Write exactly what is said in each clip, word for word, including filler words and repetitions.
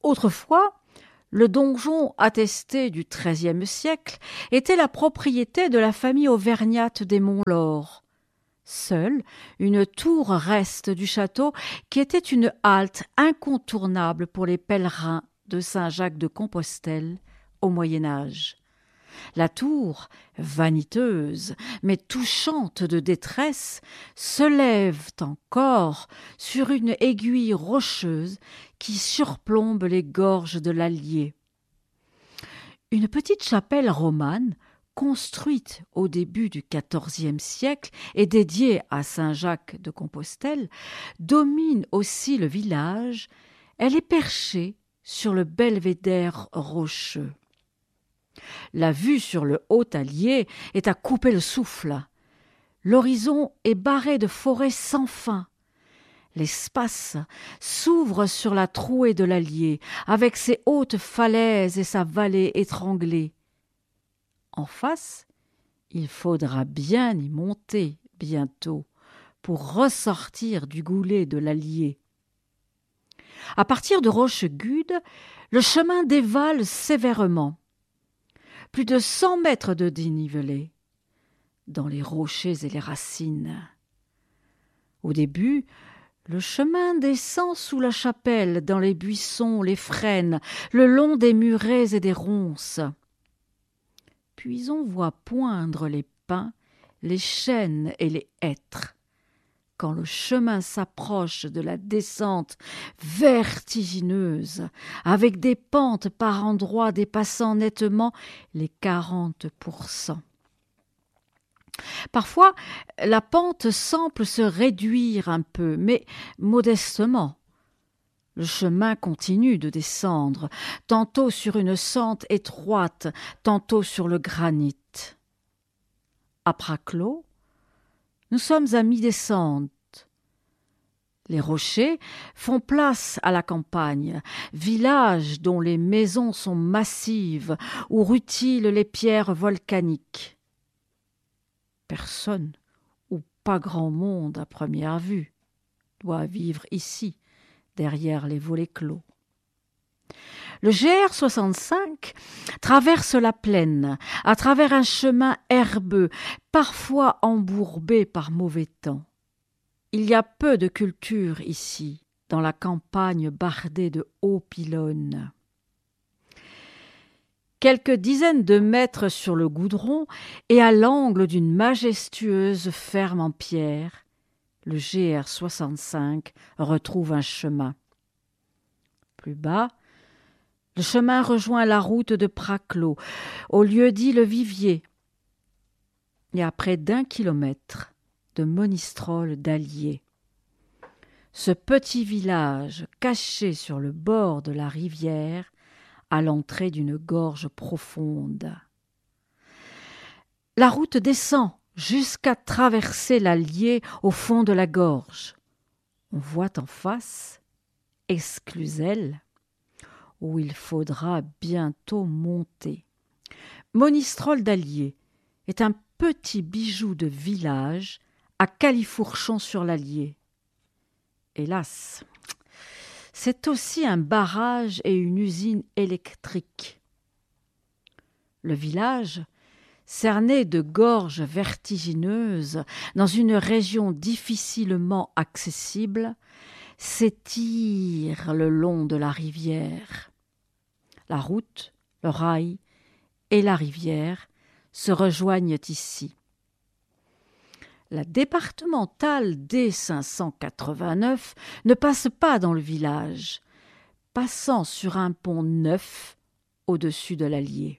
Autrefois, le donjon attesté du treizième siècle était la propriété de la famille auvergnate des Monts-Laure. Seule une tour reste du château qui était une halte incontournable pour les pèlerins de Saint-Jacques-de-Compostelle au Moyen Âge. La tour, vaniteuse mais touchante de détresse, se lève encore sur une aiguille rocheuse qui surplombe les gorges de l'Allier. Une petite chapelle romane, construite au début du quatorzième siècle et dédiée à Saint-Jacques de Compostelle, domine aussi le village. Elle est perchée sur le belvédère rocheux. La vue sur le haut Allier est à couper le souffle. L'horizon est barré de forêts sans fin. L'espace s'ouvre sur la trouée de l'Allier, avec ses hautes falaises et sa vallée étranglée. En face, il faudra bien y monter bientôt pour ressortir du goulet de l'Allier. À partir de Rochegude, le chemin dévale sévèrement. Plus de cent mètres de dénivelé, dans les rochers et les racines. Au début, le chemin descend sous la chapelle, dans les buissons, les frênes, le long des murets et des ronces. Puis on voit poindre les pins, les chênes et les hêtres. Quand le chemin s'approche de la descente vertigineuse, avec des pentes par endroits dépassant nettement les quarante pour cent. Parfois, la pente semble se réduire un peu, mais modestement. Le chemin continue de descendre, tantôt sur une sente étroite, tantôt sur le granit. À Praclos, nous sommes à mi-descente. Les rochers font place à la campagne, village dont les maisons sont massives, où rutilent les pierres volcaniques. Personne, ou pas grand monde à première vue, doit vivre ici, derrière les volets clos. Le G R soixante-cinq traverse la plaine à travers un chemin herbeux, parfois embourbé par mauvais temps. Il y a peu de culture ici, dans la campagne bardée de hauts pylônes. Quelques dizaines de mètres sur le goudron et à l'angle d'une majestueuse ferme en pierre, le G R soixante-cinq retrouve un chemin. Plus bas, le chemin rejoint la route de Praclos, au lieu dit le Vivier, et à près d'un kilomètre de Monistrol d'Allier. Ce petit village caché sur le bord de la rivière, à l'entrée d'une gorge profonde. La route descend jusqu'à traverser l'Allier au fond de la gorge. On voit en face Exclusel, où il faudra bientôt monter. Monistrol d'Allier est un petit bijou de village à Califourchon-sur-l'Allier. Hélas, c'est aussi un barrage et une usine électrique. Le village, cerné de gorges vertigineuses dans une région difficilement accessible, s'étire le long de la rivière. La route, le rail et la rivière se rejoignent ici. La départementale D cinq cent quatre-vingt-neuf ne passe pas dans le village, passant sur un pont neuf au-dessus de l'Allier.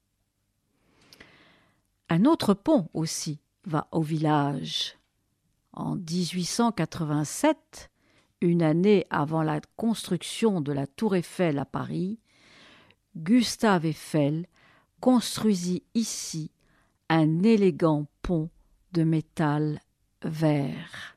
Un autre pont aussi va au village. En dix-huit cent quatre-vingt-sept, une année avant la construction de la Tour Eiffel à Paris, Gustave Eiffel construisit ici un élégant pont de métal vert.